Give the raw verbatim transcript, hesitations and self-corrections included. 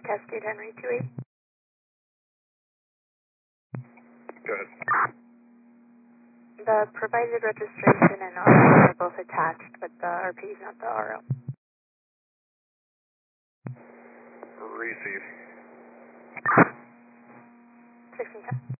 Cascade Henry two eight. Good. The provided registration and R O are both attached, but the R P is not the R O. Receive. six and ten.